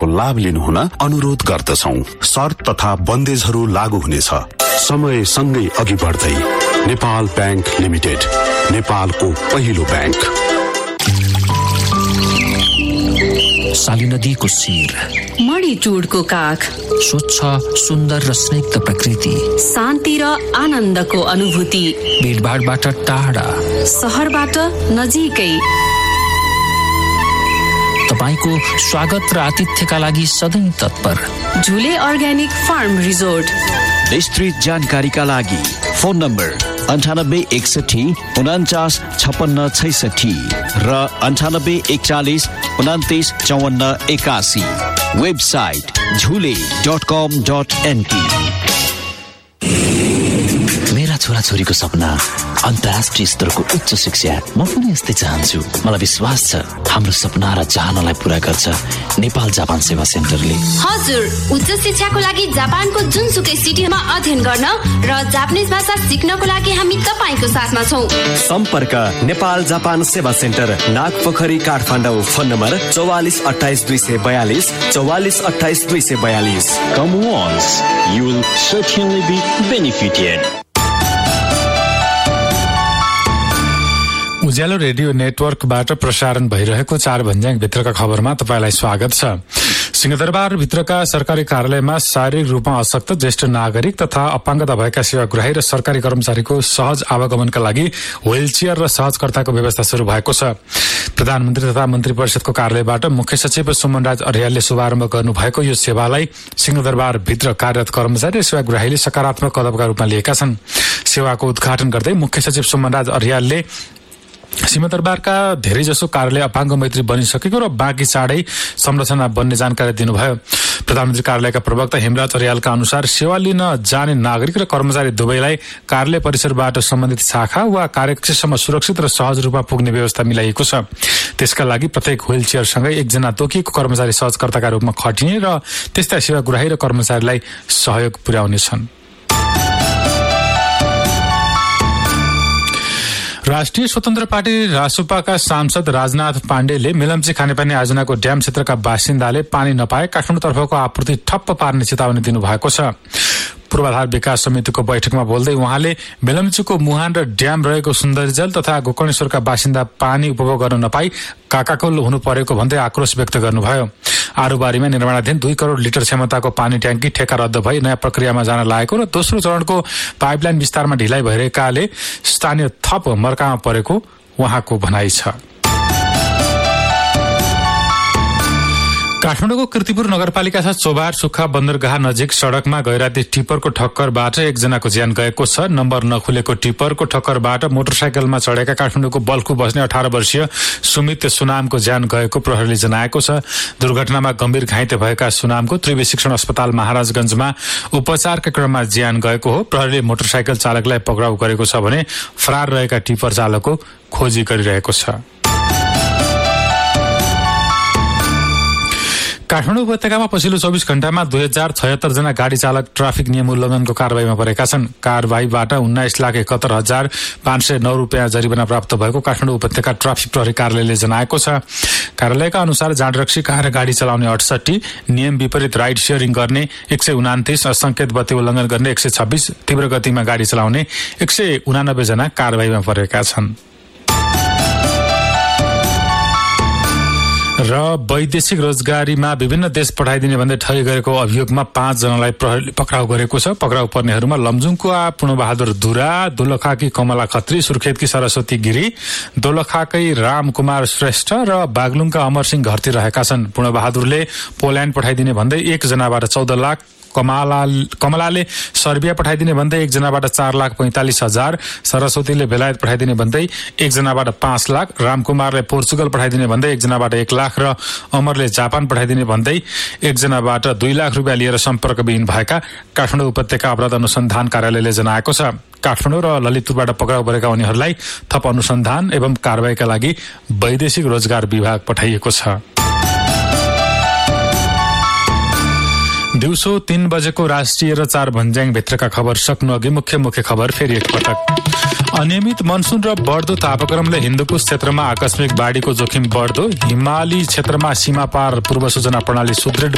लाभ लिनुहुन अनुरोध गर्दछौं। शर्त तथा बन्देजहरू लागू हुनेछ। समय सँगै अघि बढ्दै नेपाल बैंक लिमिटेड, नेपालको पहिलो बैंक। साली नदीको शिर, मणिटुडको काख, स्वच्छ सुन्दर र स्निग्ध प्रकृति, शान्ति र आनन्दको अनुभूति, भिडभाडबाट टाढा, सहरबाट नजिकै। तपाईको स्वागत र आतिथ्यका लागि सधैँ तत्पर। झुले अर्ग्यानिक फार्म रिजोर्ट। विस्तृत जानकारीका लागि फोन नम्बर 9861 49 56 66 र 9841 29 54 81। वेबसाइट झुले.com.np। मेरा छोराछोरीको सपना अन्तर्राष्ट्रिय स्तरको उच्च शिक्षा। म पनि यस्तै चाहन्छु। मलाई विश्वास छ हाम्रो सपना र चाहनालाई पूरा गर्छ नेपाल जापान सेवा सेन्टरले। हजुर, उच्च शिक्षाको लागि जापानको जुनसुकै सिटीमा अध्ययन गर्न र जापानिज भाषा सिक्नको लागि हामी तपाईको साथमा छौं। सम्पर्क नेपाल जापान सेवा centre, Nagpokhari, Kathmandu. Phone number 44 28 242 44 28 242। Come once, you will certainly be benefited. Ujyaalo radio नेटवर्कबाट प्रसारण भइरहेको 4 भन्ज्याङ भित्रका खबरमा तपाईलाई स्वागत छ। सिंहदरबार भित्रका सरकारी कार्यालयमा शारीरिक रूपमा अशक्त ज्येष्ठ नागरिक तथा अपाङ्गता भएका सेवाग्राही र सरकारी कर्मचारीको सहज आवागमनका लागि व्हीलचेयर र सहजकर्ताको व्यवस्था शुरू भएको छ। प्रधानमन्त्री तथा मन्त्री परिषदको कार्यालयबाट मुख्य सचिव सुमनराज अर्यालले शुभारम्भ गर्नुभएको यो सेवालाई सिंहदरबार भित्र कार्यरत कर्मचारी र सेवाग्राहीले सकारात्मक कदमका रूपमा लिएका छन्। सेवाको उद्घाटन गर्दै मुख्य सचिव सुमनराज अर्यालले सिंहदरबारका धेरैजसो कार्यालय अपाङ्ग मैत्री बनिसकेको र बाँकी चाँडै संरचना बन्ने जानकारी दिनुभयो। प्रधानमन्त्री कार्यालयका प्रवक्ता हेमराज अर्यालका अनुसार सेवा लिन जाने नागरिक र कर्मचारी दुवैलाई कार्यालय परिसरबाट सम्बन्धित शाखा वा कार्यकक्षसम्म सुरक्षित र सहज रूपमा पुग्ने व्यवस्था मिलाइएको छ। त्यसका लागि प्रत्येक व्हीलचेयरसँगै एकजना तोकिएको कर्मचारी सहजकर्ताका रूपमा खटिने र त्यस्ता सेवाग्राही र कर्मचारीलाई सहयोग पुर्याउनेछन्। राष्ट्रिय स्वतन्त्र पार्टी रासुपाका सांसद राजनाथ पाण्डेले मेलम्ची खानेपानी आयोजनाको ड्याम क्षेत्रका बासिन्दाले पानी नपाए काठमाडौँतर्फको आपूर्ति ठप्प पार्ने चेतावनी दिनुभएको छ। पूर्वाधार विकास समितिको बैठकमा बोल्दै उहाँले मेलम्चीको मुहान र ड्याम रहेको सुन्दरीजल तथा गोकर्णेश्वरका बासिन्दा पानी उपभोग गर्न नपाई काकाकुल हुनु परेको भन्दै आक्रोश व्यक्त गर्नुभयो। आरुबारीमा निर्माणाधीन 2 करोड लिटर क्षमताको पानी ट्याङ्की ठेक्का रद्द भई नयाँ प्रक्रियामा जान लागेको र दोस्रो चरणको पाइपलाइन विस्तारमा ढिलाइ भइरहेकाले स्थानीय थप मर्कामा परेको उहाँको भनाइ छ। काठमाडौँको कीर्तिपुर नगरपालिका चोबार सुक्खा बन्दरगाह नजिक सड़कमा गैराती टिप्परको ठक्करबाट एकजनाको ज्यान गएको छ। नम्बर नखुलेको टिप्परको ठक्करबाट मोटरसाइकलमा चढेका काठमाडौँको बल्खु बस्ने 18 वर्षीय सुमित सुनामको ज्यान गएको प्रहरीले जनाएको छ। दुर्घटनामा गम्भीर घाइते भएका सुनामको त्रिवी शिक्षण अस्पताल महाराजगंजमा उपचारका क्रममा ज्यान गएको हो। प्रहरीले मोटरसाइकल चालकलाई पक्राउ गरेको छ भने फरार रहेका टिप्पर चालकको खोजी गरिरहेको छ। काठमाडौँ उपत्यकामा पछिल्लो 24 घण्टामा 2076 जना गाडी चालक ट्राफिक नियम उल्लङ्घनको कारबाहीमा परेका छन्। कारबाहीबाट 19,71,509 रुपियाँ जरिवाना प्राप्त भएको काठमाडौँ उपत्यका ट्राफिक प्रहरी कार्यालयले जनाएको छ। कार्यालयका अनुसार जाँडरक्सी खाएर गाडी चलाउने 68, नियम विपरीत राइड सेयरिङ गर्ने 129, संकेत बत्ती उल्लङ्घन गर्ने 126, तीव्र गतिमा गाडी चलाउने 189 जना कारबाहीमा परेका छन्। र वैदेशिक रोजगारीमा विभिन्न देश पठाइदिने भन्दै ठगी गरेको अभियोगमा 5 जनालाई प्रहरीले पक्राउ गरेको छ। पक्राउ पर्नेहरूमा लमजुङका पूर्णबहादुर धुरा, दोलखाकी कमला खत्री, सुर्खेतकी सरस्वती गिरी, दोलखाकै रामकुमार श्रेष्ठ र बागलुङका अमरसिंह घरती रहेका छन्। पूर्णबहादुरले पोल्याण्ड पठाइदिने भन्दै 1 जनाबाट 14 लाख, कमलाले सर्बिया पठाइदिने भन्दै 1 जनाबाट 4,45,000, सरस्वतीले बेलायत पठाइदिने भन्दै 1 जनाबाट 5 लाख, रामकुमारले पोर्चुगल पठाइदिने भन्दै 1 जनाबाट 1 लाख र अमरले जापान पठाइदिने भन्दै 1 जनाबाट 2 लाख रुपियाँ लिएर सम्पर्कविहीन भएका काठमाडौँ उपत्यका अपराध अनुसन्धान कार्यालयले जनाएको छ। काठमाडौँ र ललितपुरबाट पक्राउ परेका उनीहरूलाई थप अनुसन्धान एवं कारबाहीका लागि वैदेशिक रोजगार विभाग पठाइएको छ। दिउँसो 3 बजेको राष्ट्रिय र 4 भन्ज्याङ भित्रका खबर सक्नु अघि मुख्य खबर फेरि एकपटक। अनियमित मनसुन र बढ्दो तापक्रमले हिन्दुकुश क्षेत्रमा आकस्मिक बाढीको जोखिम बढ्दो, हिमाली क्षेत्रमा सीमापार पूर्व सूचना प्रणाली सुदृढ